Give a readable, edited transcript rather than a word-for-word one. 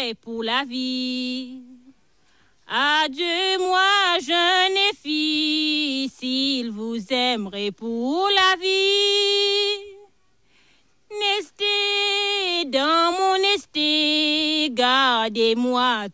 prêt pour la vie. Adieu, moi, jeune et fille, s'il vous aimerait pour la vie. Nestez dans mon esté, gardez-moi